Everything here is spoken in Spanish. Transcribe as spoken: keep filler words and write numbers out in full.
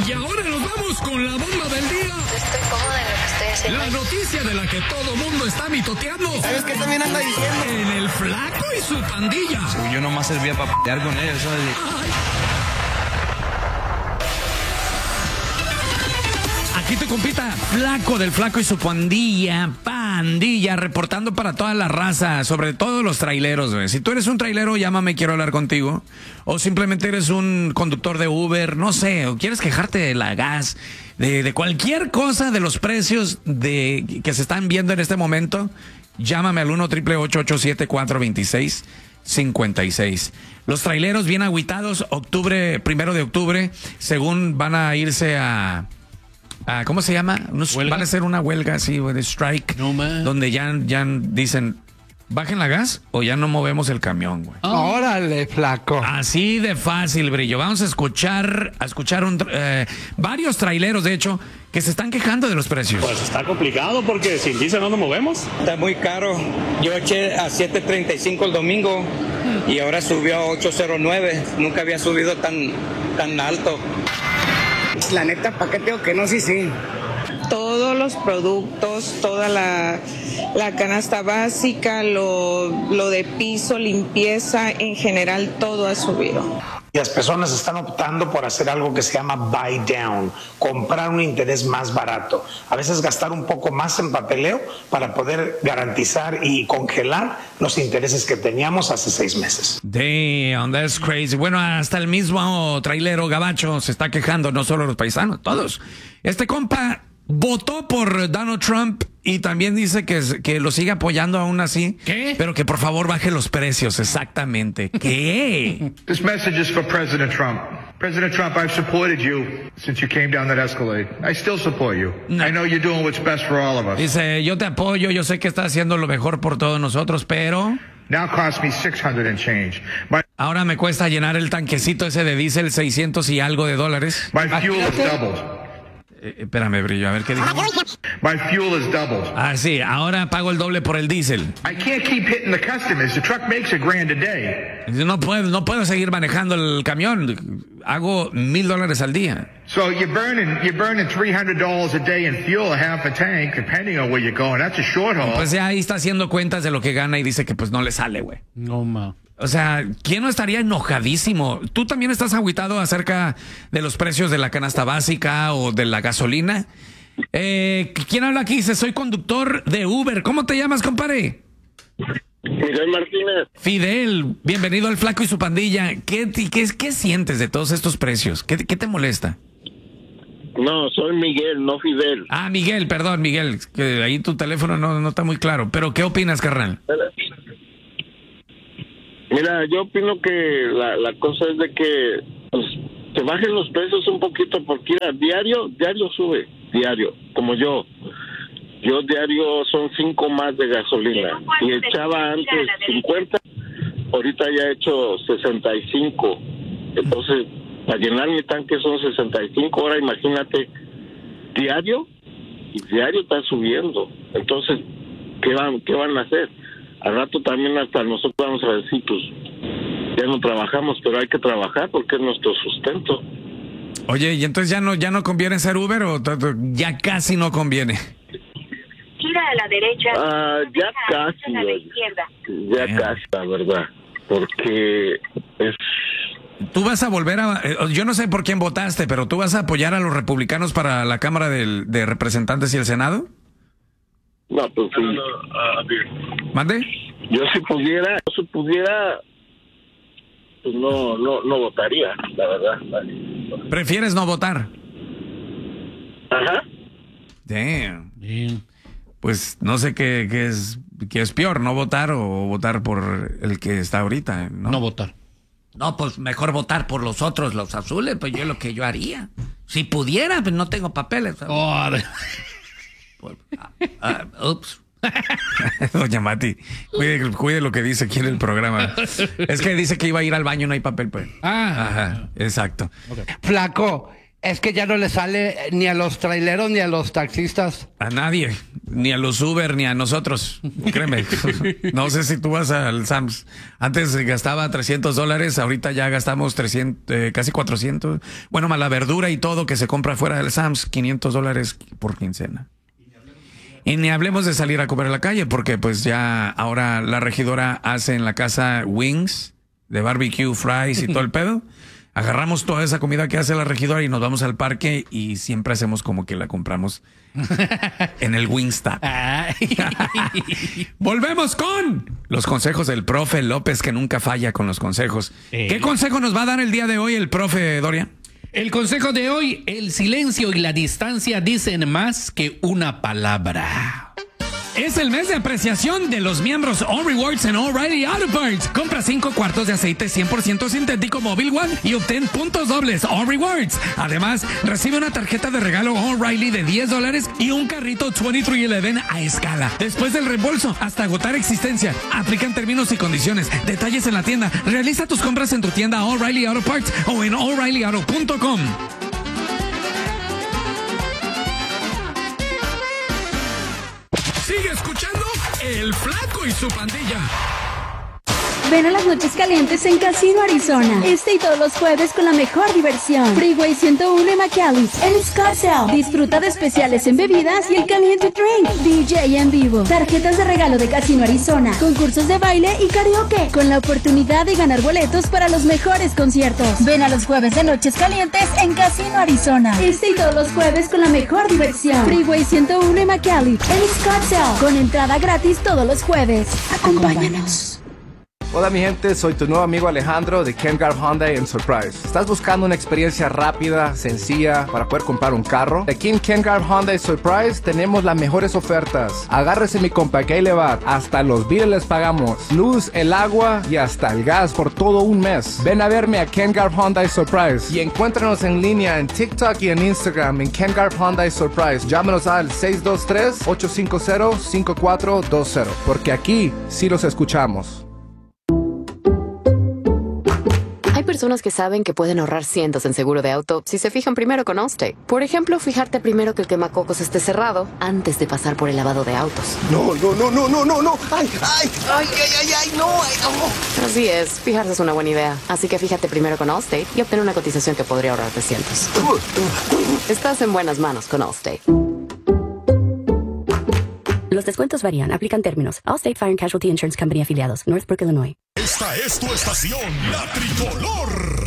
Y ahora nos vamos con la bomba del día. Estoy cómoda en lo que estoy haciendo. La noticia de la que todo mundo está mitoteando. ¿Sabes qué también anda diciendo? En el Flaco y su pandilla. Sí, yo nomás servía para pelear con ellos, ¿sabes? Ay. Aquí te compita Flaco del Flaco y su pandilla, pandilla, reportando para toda la raza, sobre todo los traileros, güey. Si tú eres un trailero, llámame, quiero hablar contigo. O simplemente eres un conductor de Uber, no sé, o quieres quejarte de la gas, de, de cualquier cosa, de los precios de que se están viendo en este momento, llámame al uno, ocho ocho ocho, siete cuatro dos seis, cinco seis. Los traileros bien agüitados, octubre, primero de octubre, según van a irse a... Ah, ¿cómo se llama? Unos, van a hacer una huelga así, de strike, no, donde ya, ya dicen, bajen la gas o ya no movemos el camión, güey. Oh. Órale, Flaco. Así de fácil, Brillo. Vamos a escuchar, a escuchar un, eh, varios traileros, de hecho, que se están quejando de los precios. Pues está complicado porque sin diésel no nos movemos. Está muy caro. Yo eché a siete treinta y cinco el domingo y ahora subió a ocho cero nueve. Nunca había subido tan, tan alto. La neta, ¿para qué tengo que no? Sí, sí. Todos los productos, toda la, la canasta básica, lo, lo de piso, limpieza, en general todo ha subido. Y las personas están optando por hacer algo que se llama buy down, comprar un interés más barato. A veces gastar un poco más en papeleo para poder garantizar y congelar los intereses que teníamos hace seis meses. Damn, that's crazy. Bueno, hasta el mismo trailero gabacho se está quejando, no solo los paisanos, todos. Este compa votó por Donald Trump y también dice que, que lo sigue apoyando aún así. ¿Qué? Pero que por favor baje los precios, exactamente. ¿Qué? This message is for President Trump. President Trump, I've supported you since you came down that Escalade. I still support you. No. I know you're doing what's best for all of us. Dice, yo te apoyo, yo sé que estás haciendo lo mejor por todos nosotros, pero... Now cost me six hundred and change. My... Ahora me cuesta llenar el tanquecito ese de diésel seiscientos y algo de dólares. My fuel has doubled. Eh, espérame, Brillo, a ver qué dijo. My fuel is doubled. Ah, sí, ahora pago el doble por el diésel. I can't keep hitting the customers. The truck makes a grand a day. No puedo, no puedo seguir manejando el camión. Hago mil dólares al día. So you're burning, you're burning three hundred dollars a day in fuel, a half a tank, depending on where you're going. That's a short haul. Pues ya ahí está haciendo cuentas de lo que gana y dice que pues no le sale, güey. No, ma. O sea, ¿quién no estaría enojadísimo? ¿Tú también estás agüitado acerca de los precios de la canasta básica o de la gasolina? Eh, ¿Quién habla aquí? Dice, soy conductor de Uber. ¿Cómo te llamas, compadre? Fidel Martínez. Fidel, bienvenido al Flaco y su pandilla. ¿Qué, qué, qué sientes de todos estos precios? ¿Qué, qué te molesta? No, soy Miguel, no Fidel. Ah, Miguel, perdón, Miguel. Que ahí tu teléfono no, no está muy claro. ¿Pero qué opinas, carnal? Mira, yo opino que la, la cosa es de que pues, se bajen los precios un poquito porque mira, diario, diario sube, diario, como yo. Yo diario son cinco más de gasolina y echaba antes cincuenta, ahorita ya he hecho sesenta y cinco. Entonces, para llenar mi tanque son sesenta y cinco, ahora imagínate, diario, y diario está subiendo. Entonces, ¿qué van, qué van a hacer? Al rato también hasta nosotros vamos a decir, pues, ya no trabajamos, pero hay que trabajar porque es nuestro sustento. Oye, ¿y entonces ya no ya no conviene ser Uber o ya casi no conviene? Gira a la derecha. Ah, ya casi, a la izquierda. Ya yeah. casi, la verdad, porque es... Tú vas a volver a... Yo no sé por quién votaste, pero ¿tú vas a apoyar a los republicanos para la Cámara de, de Representantes y el Senado? No, pues sí. No, no, uh, ¿Mande? Yo si pudiera, yo si pudiera, pues no, no, no votaría, la verdad. ¿Prefieres no votar? Ajá. Damn. Bien. Pues no sé qué, qué es qué es peor, no votar o votar por el que está ahorita, ¿no? No votar. No, pues mejor votar por los otros, los azules, pues yo es lo que yo haría. Si pudiera, pues no tengo papeles. Oh, Pues, uh, uh, ups. Doña Mati, cuide, cuide lo que dice aquí en el programa. Es que dice que iba a ir al baño, no hay papel, pues. Ah, ajá, exacto. Okay. Flaco, es que ya no le sale ni a los traileros ni a los taxistas. A nadie. ni a los Uber ni a nosotros, créeme. No sé si tú vas al Sam's. Antes gastaba trescientos dólares, ahorita ya gastamos trescientos, eh, casi cuatrocientos. Bueno, más la verdura y todo que se compra fuera del Sam's, quinientos dólares por quincena. Y ni hablemos de salir a comer a la calle, porque pues ya ahora la regidora hace en la casa wings de barbecue, fries y todo el pedo. Agarramos toda esa comida que hace la regidora y nos vamos al parque y siempre hacemos como que la compramos en el Wingstop. Volvemos con los consejos del profe López, que nunca falla con los consejos. Eh. ¿Qué consejo nos va a dar el día de hoy el profe Doria? El consejo de hoy: el silencio y la distancia dicen más que una palabra. Es el mes de apreciación de los miembros All Rewards en O'Reilly Auto Parts. Compra cinco cuartos de aceite cien por ciento sintético Mobil One y obtén puntos dobles All Rewards. Además, recibe una tarjeta de regalo O'Reilly de diez dólares y un carrito veintitrés once a escala. Después del reembolso, hasta agotar existencia. Aplican términos y condiciones. Detalles en la tienda. Realiza tus compras en tu tienda O'Reilly Auto Parts o en O'Reilly Auto punto com. Sigue escuchando El Flaco y su Pandilla. Ven a las noches calientes en Casino Arizona. Este y todos los jueves con la mejor diversión. Freeway ciento uno en McAllis, en Scottsdale. Disfruta de especiales en bebidas y el caliente drink. D J en vivo. Tarjetas de regalo de Casino Arizona. Concursos de baile y karaoke. Con la oportunidad de ganar boletos para los mejores conciertos. Ven a los jueves de noches calientes en Casino Arizona. Este y todos los jueves con la mejor diversión. Freeway ciento uno en McAllis, en Scottsdale. Con entrada gratis todos los jueves. Acompáñanos. Hola mi gente, soy tu nuevo amigo Alejandro de Ken Garff Hyundai en Surprise. ¿Estás buscando una experiencia rápida, sencilla para poder comprar un carro? Aquí en Ken Garff Hyundai Surprise tenemos las mejores ofertas. Agárrese mi compa, que ahí le va. Hasta los biles les pagamos. Luz, el agua y hasta el gas por todo un mes. Ven a verme a Ken Garff Hyundai Surprise y encuéntranos en línea en TikTok y en Instagram en Ken Garff Hyundai Surprise. Llámenos al seis dos tres, ocho cinco cero, cinco cuatro dos cero porque aquí sí los escuchamos. Hay personas que saben que pueden ahorrar cientos en seguro de auto si se fijan primero con Allstate. Por ejemplo, fijarte primero que el quemacocos esté cerrado antes de pasar por el lavado de autos. No, no, no, no, no, no, no. Ay, ay, ay, ay, ay, ay, no, ay, no. Así es, fijarse es una buena idea. Así que fíjate primero con Allstate y obtener una cotización que podría ahorrarte cientos. Estás en buenas manos con Allstate. Los descuentos varían. Aplican términos. Allstate Fire and Casualty Insurance Company afiliados. Northbrook, Illinois. Esta es tu estación, La Tricolor.